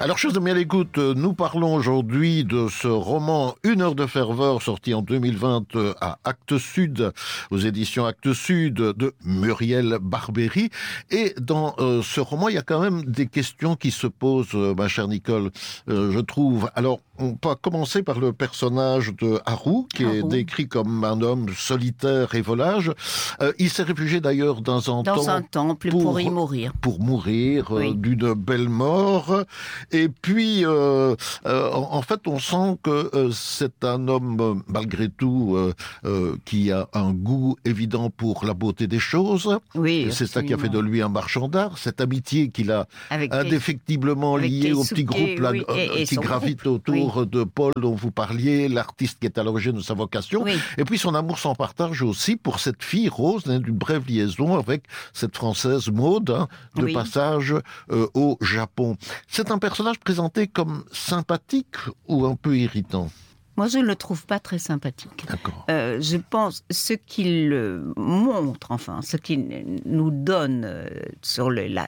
Alors, chers amis à l'écoute, nous parlons aujourd'hui de ce roman Une heure de ferveur, sorti en 2020 à Actes Sud, aux éditions Actes Sud, de Muriel Barbery. Et dans ce roman, il y a quand même des questions qui se posent, ma chère Nicole, je trouve. Alors, on peut commencer par le personnage de Haru, qui est décrit comme un homme solitaire et volage. Il s'est réfugié d'ailleurs dans un temple pour y mourir. Pour mourir d'une belle mort. Et puis, en fait, on sent que c'est un homme, malgré tout, qui a un goût évident pour la beauté des choses. Oui, c'est ça qui a fait de lui un marchand d'art. Cette amitié qu'il a indéfectiblement liée au petit groupe qui gravite autour de Paul dont vous parliez, l'artiste qui est à l'origine de sa vocation. Oui. Et puis son amour sans partage aussi pour cette fille Rose, d'une brève liaison avec cette Française Maude, de passage au Japon. C'est un personnage présenté comme sympathique ou un peu irritant? Moi, je ne le trouve pas très sympathique. D'accord. Je pense ce qu'il montre, enfin, ce qu'il nous donne sur la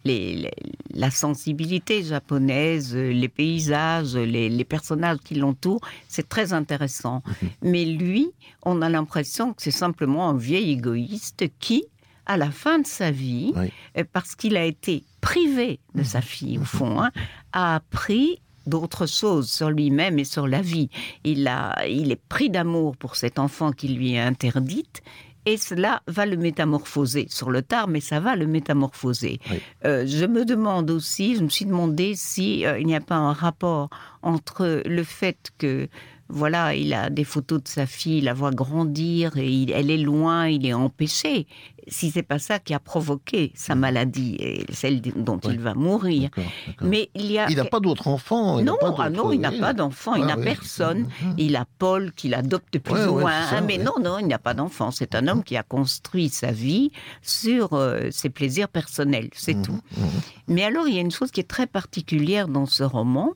sensibilité japonaise, les paysages, les personnages qui l'entourent, c'est très intéressant. Mais lui, on a l'impression que c'est simplement un vieil égoïste qui, à la fin de sa vie, parce qu'il a été privé de sa fille, au fond, a appris d'autres choses sur lui-même et sur la vie. Il est pris d'amour pour cet enfant qui lui est interdite, et cela va le métamorphoser sur le tard, mais ça va le métamorphoser. Oui. Je me suis demandé si il n'y a pas un rapport entre le fait que voilà, il a des photos de sa fille, la voit grandir et elle est loin, il est empêché. Si c'est pas ça qui a provoqué sa maladie et celle dont il va mourir. D'accord. Mais il n'a pas d'autres enfants. Il n'a pas d'enfants, il n'a personne. Il a Paul qui l'adopte plus ou moins. Mais non, il n'a pas d'enfants. C'est un homme qui a construit sa vie sur ses plaisirs personnels, c'est tout. Mais alors, il y a une chose qui est très particulière dans ce roman.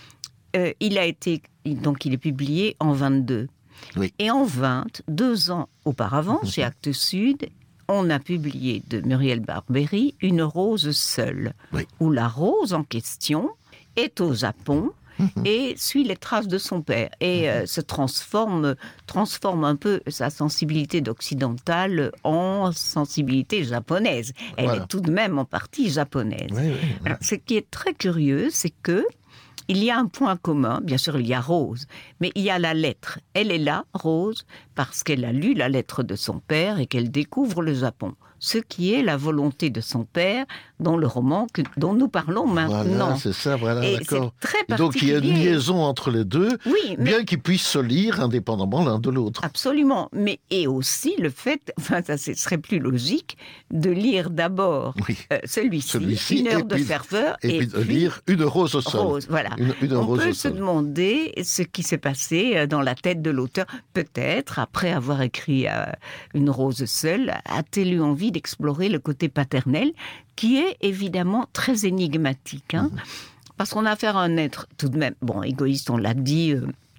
Il est publié en 22. Oui. Et en 2 ans auparavant, chez Actes Sud, on a publié de Muriel Barbery Une rose seule, où la rose en question est au Japon et suit les traces de son père et se transforme un peu sa sensibilité d'occidentale en sensibilité japonaise. Elle est tout de même en partie japonaise. Alors, ce qui est très curieux, c'est que il y a un point commun, bien sûr il y a Rose, mais il y a la lettre. Elle est là, Rose, parce qu'elle a lu la lettre de son père et qu'elle découvre le Japon. Ce qui est la volonté de son père dans le roman dont nous parlons maintenant. Voilà, c'est ça, et d'accord. C'est très particulier. Et donc il y a une liaison entre les deux, bien qu'ils puissent se lire indépendamment l'un de l'autre. Absolument, et aussi le fait, ça serait plus logique, de lire d'abord celui-ci, Une heure de ferveur, et puis de lire Une rose seule. Voilà. On peut se demander ce qui s'est passé dans la tête de l'auteur. Peut-être, après avoir écrit Une rose seule, a-t-elle eu envie d'explorer le côté paternel, qui est évidemment très énigmatique. Parce qu'on a affaire à un être, tout de même, égoïste, on l'a dit,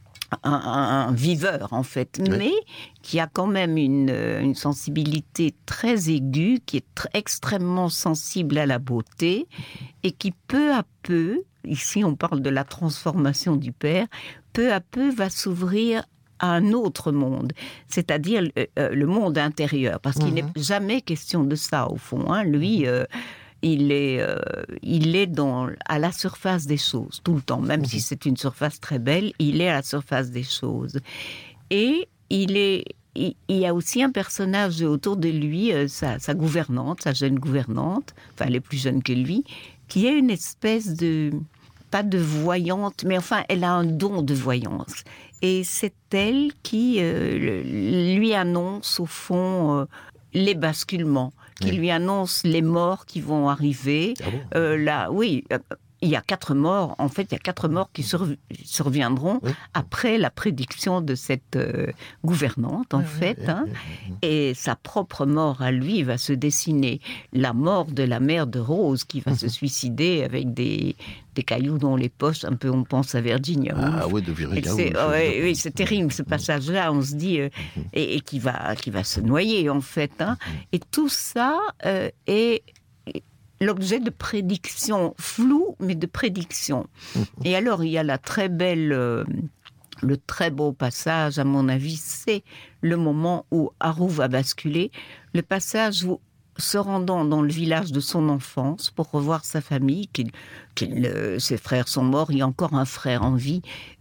un viveur en fait, mais qui a quand même une sensibilité très aiguë, qui est extrêmement sensible à la beauté, et qui peu à peu, ici on parle de la transformation du père, peu à peu va s'ouvrir à un autre monde, c'est-à-dire le monde intérieur, parce qu'il n'est jamais question de ça au fond. Lui, il est à la surface des choses tout le temps, même si c'est une surface très belle, il est à la surface des choses. Et il y a aussi un personnage autour de lui, sa gouvernante, sa jeune gouvernante, enfin elle est plus jeune que lui, qui est une espèce de, pas de voyante, mais enfin elle a un don de voyance. Et c'est elle qui lui annonce au fond les basculements, qui lui annonce les morts qui vont arriver. Ah bon il y a 4 morts. En fait, il y a 4 morts qui surviendront après la prédiction de cette gouvernante, en fait. Et sa propre mort à lui va se dessiner. La mort de la mère de Rose qui va se suicider avec des cailloux dans les poches. Un peu, on pense à Virginia Woolf. Ah oui, de Virginia Woolf. Oui, c'est terrible ce passage-là. On se dit et qui va se noyer, en fait. Et tout ça est l'objet de prédictions floues, mais de prédictions. Et alors, il y a le très beau passage, à mon avis, c'est le moment où Haru va basculer, le passage où, se rendant dans le village de son enfance pour revoir sa famille, ses frères sont morts, il y a encore un frère en vie,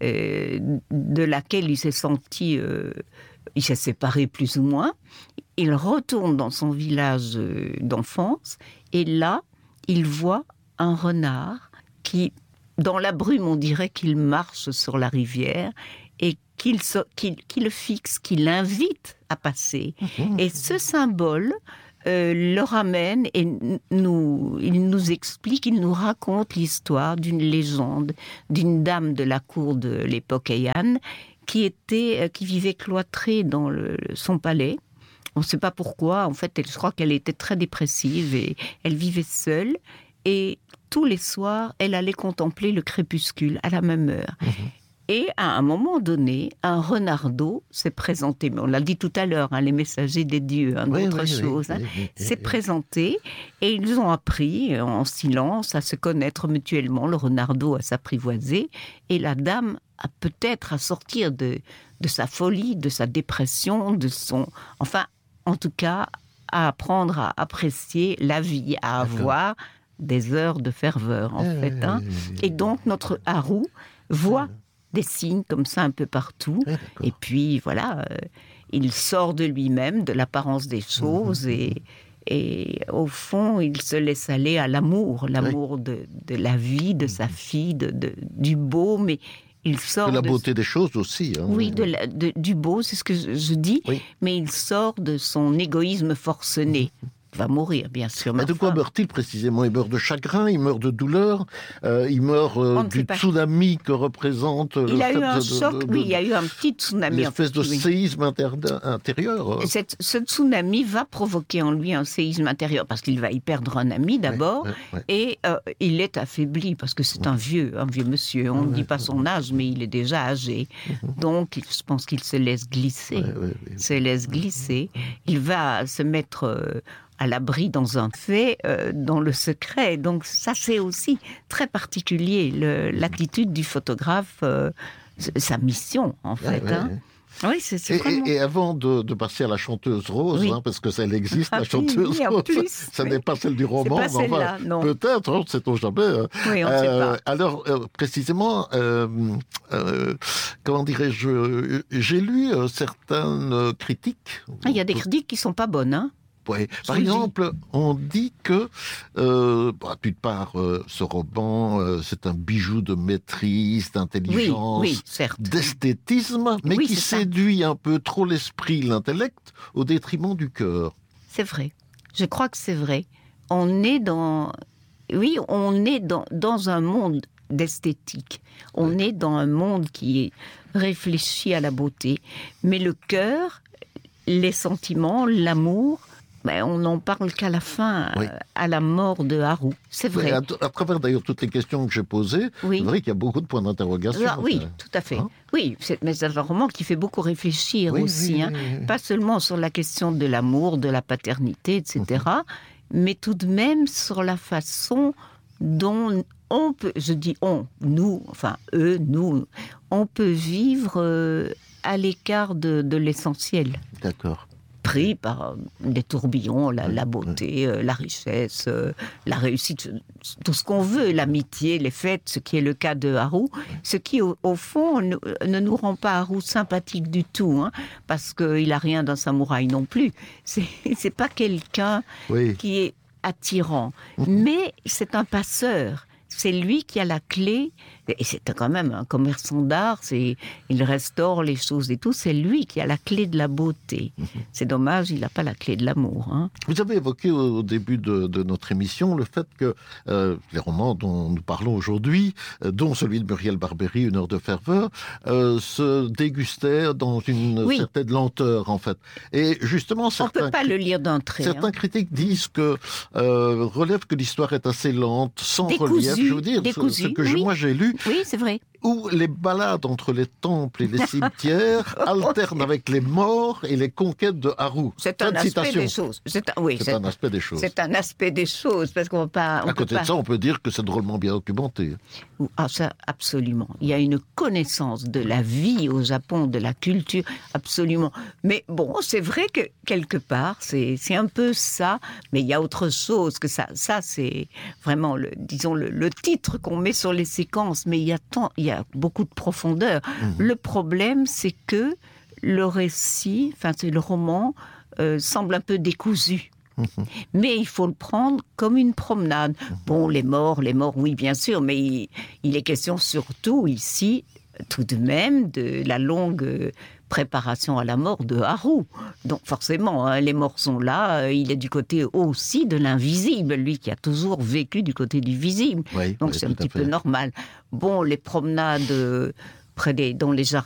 de laquelle il s'est senti, il s'est séparé plus ou moins. Il retourne dans son village d'enfance et là, il voit un renard qui, dans la brume, on dirait qu'il marche sur la rivière et qu'il le fixe, qu'il l'invite à passer. Et ce symbole le ramène et il nous explique, il nous raconte l'histoire d'une légende, d'une dame de la cour de l'époque Heian qui vivait cloîtrée dans son palais. On ne sait pas pourquoi, en fait, je crois qu'elle était très dépressive et elle vivait seule. Et tous les soirs, elle allait contempler le crépuscule à la même heure. Et à un moment donné, un renardeau s'est présenté. Mais on l'a dit tout à l'heure, les messagers des dieux, d'autres choses. S'est présenté et ils ont appris en silence à se connaître mutuellement. Le renardeau à s'apprivoiser et la dame a peut-être à sortir de sa folie, de sa dépression, enfin, en tout cas, à apprendre à apprécier la vie, à avoir des heures de ferveur, en fait. Et donc, notre Haru voit des signes comme ça un peu partout. Et puis, voilà, il sort de lui-même, de l'apparence des choses et au fond, il se laisse aller à l'amour de la vie, de sa fille, du beau, mais il sort de la beauté des choses aussi. Oui, du beau, c'est ce que je dis, mais il sort de son égoïsme forcené. Il va mourir, bien sûr. Mais de quoi meurt-il précisément ? Il meurt de chagrin, il meurt de douleur, il meurt du tsunami que représente il a eu un choc, il y a eu un petit tsunami. L'espèce de séisme intérieur. Ce tsunami va provoquer en lui un séisme intérieur, parce qu'il va y perdre un ami d'abord, et il est affaibli, parce que c'est un vieux monsieur. On ne dit pas son âge, mais il est déjà âgé. Donc, je pense qu'il se laisse glisser. Il va se mettre à l'abri dans un fait, dans le secret. Donc ça, c'est aussi très particulier, l'attitude du photographe, sa mission, en fait. Oui, c'est vraiment... Et avant de passer à la chanteuse rose, parce que ça existe, la chanteuse rose, ça n'est pas celle du roman, mais enfin, peut-être, sait-on jamais. Oui, on ne sait pas. Alors, précisément, comment dirais-je, j'ai lu certaines critiques. Il y a des critiques qui ne sont pas bonnes, Ouais. Par exemple, on dit que, d'une part, ce roman, c'est un bijou de maîtrise, d'intelligence, d'esthétisme, mais qui séduit un peu trop l'esprit, l'intellect, au détriment du cœur. C'est vrai. Je crois que c'est vrai. On est dans un monde d'esthétique. On est dans un monde qui réfléchit à la beauté. Mais le cœur, les sentiments, l'amour... on n'en parle qu'à la fin, à la mort de Haru. C'est vrai. À travers d'ailleurs toutes les questions que j'ai posées, c'est vrai qu'il y a beaucoup de points d'interrogation. Tout à fait. Mais c'est un roman qui fait beaucoup réfléchir aussi. Pas seulement sur la question de l'amour, de la paternité, etc., mais tout de même sur la façon dont on peut, je dis on, nous, enfin eux, nous, on peut vivre à l'écart de l'essentiel. D'accord. Pris par des tourbillons, la beauté, la richesse, la réussite, tout ce qu'on veut, l'amitié, les fêtes, ce qui est le cas de Haru, ce qui, au fond, ne nous rend pas Haru sympathique du tout, parce qu'il n'a rien d'un samouraï non plus. C'est pas quelqu'un qui est attirant, mais c'est un passeur. C'est lui qui a la clé, et c'est quand même un commerçant d'art, il restaure les choses et tout, c'est lui qui a la clé de la beauté. C'est dommage, il n'a pas la clé de l'amour. Vous avez évoqué au début de notre émission le fait que les romans dont nous parlons aujourd'hui, dont celui de Muriel Barbery, Une heure de ferveur, se dégustaient dans une certaine lenteur, en fait. Et justement, on ne peut pas le lire d'un trait. Certains critiques disent que relèvent que l'histoire est assez lente, sans relief. Je veux dire, ce que moi j'ai lu. Oui, c'est vrai. où les balades entre les temples et les cimetières alternent avec les morts et les conquêtes de Haru. C'est un aspect des choses. C'est un aspect des choses. C'est un aspect des choses, parce qu'on va pas... À côté de ça, on peut dire que c'est drôlement bien documenté. Ah, ça, absolument. Il y a une connaissance de la vie au Japon, de la culture, absolument. Mais bon, c'est vrai que quelque part, c'est un peu ça, mais il y a autre chose que ça. Ça, c'est vraiment, le titre qu'on met sur les séquences, mais il y a beaucoup de profondeur. Le problème, c'est que le récit, c'est le roman, semble un peu décousu. Mais il faut le prendre comme une promenade. Bon, les morts, oui, bien sûr, mais il est question surtout ici, tout de même, de la longue préparation à la mort de Haru. Donc forcément, les morts sont là, il est du côté aussi de l'invisible, lui qui a toujours vécu du côté du visible. Donc c'est un petit peu normal. Bon, les promenades dans les jardins,